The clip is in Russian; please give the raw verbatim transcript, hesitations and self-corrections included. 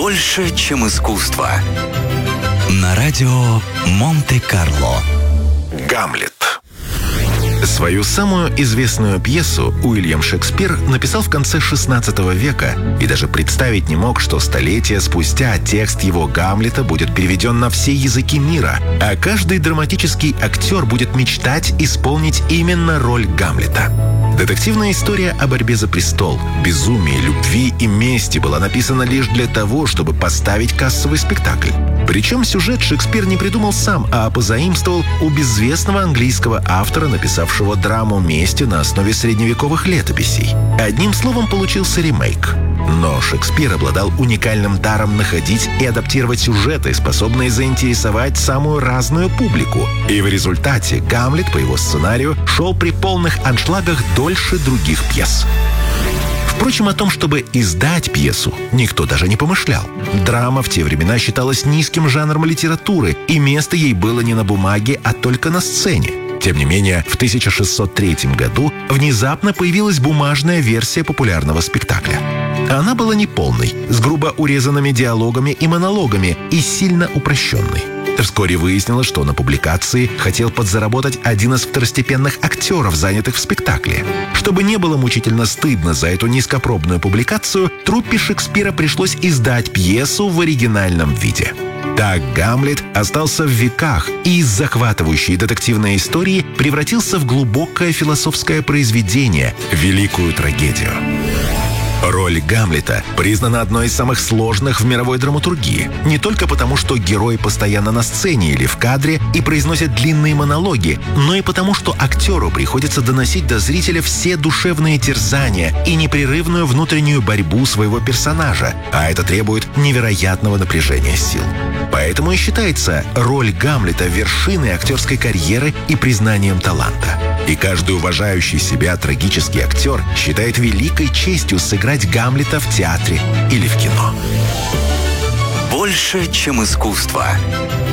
Больше, чем искусство. На радио Монте-Карло. Гамлет. Свою самую известную пьесу Уильям Шекспир написал в конце шестнадцатого века и даже представить не мог, что столетия спустя текст его «Гамлета» будет переведен на все языки мира, а каждый драматический актер будет мечтать исполнить именно роль Гамлета. Детективная история о борьбе за престол, безумии, любви и мести была написана лишь для того, чтобы поставить кассовый спектакль. Причем сюжет Шекспир не придумал сам, а позаимствовал у безвестного английского автора, написавшего драму мести на основе средневековых летописей. Одним словом, получился ремейк. Но Шекспир обладал уникальным даром находить и адаптировать сюжеты, способные заинтересовать самую разную публику. И в результате «Гамлет» по его сценарию шел при полных аншлагах дольше других пьес. Впрочем, о том, чтобы издать пьесу, никто даже не помышлял. Драма в те времена считалась низким жанром литературы, и место ей было не на бумаге, а только на сцене. Тем не менее, в тысяча шестьсот третьем году внезапно появилась бумажная версия популярного спектакля. Она была неполной, с грубо урезанными диалогами и монологами и сильно упрощенной. Вскоре выяснилось, что на публикации хотел подзаработать один из второстепенных актеров, занятых в спектакле. Чтобы не было мучительно стыдно за эту низкопробную публикацию, труппе Шекспира пришлось издать пьесу в оригинальном виде. Так «Гамлет» остался в веках и из захватывающей детективной истории превратился в глубокое философское произведение, великую трагедию. Роль Гамлета признана одной из самых сложных в мировой драматургии. Не только потому, что герой постоянно на сцене или в кадре и произносит длинные монологи, но и потому, что актеру приходится доносить до зрителя все душевные терзания и непрерывную внутреннюю борьбу своего персонажа, а это требует невероятного напряжения сил. Поэтому и считается роль Гамлета вершиной актерской карьеры и признанием таланта. И каждый уважающий себя трагический актер считает великой честью сыграть Гамлета в театре или в кино. Больше, чем искусство.